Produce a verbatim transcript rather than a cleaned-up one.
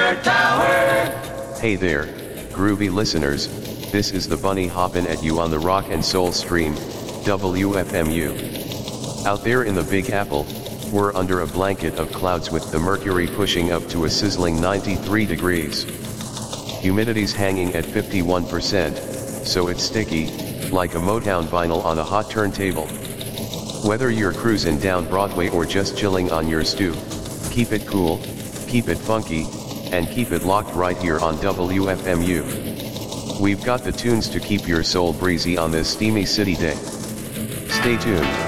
Alert Tower! Hey there, groovy listeners, this is the bunny hoppin' at you on the Rock and Soul stream, W F M U. Out there in the Big Apple, we're under a blanket of clouds with the mercury pushing up to a sizzling ninety-three degrees. Humidity's hanging at fifty-one percent, so it's sticky, like a Motown vinyl on a hot turntable. Whether you're cruising down Broadway or just chilling on your stoop, keep it cool, keep it funky, and keep it locked right here on W F M U. We've got the tunes to keep your soul breezy on this steamy city day. Stay tuned.